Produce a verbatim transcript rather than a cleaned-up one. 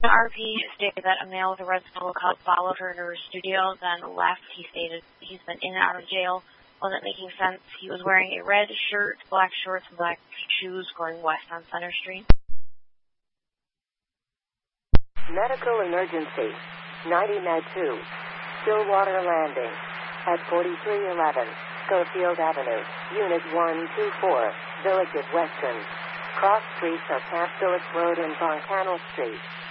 R P stated that a male with a red solo cup followed her to her studio, then left. He stated he's been in and out of jail. Wasn't making sense. He was wearing a red shirt, black shorts, and black shoes going west on Center Street. Medical emergency. ninety Med two. Stillwater Landing. At forty-three eleven. Schofield Avenue. Unit one two four. Village of Western. Cross streets are Camp Phillips Road and Von Cannell Street.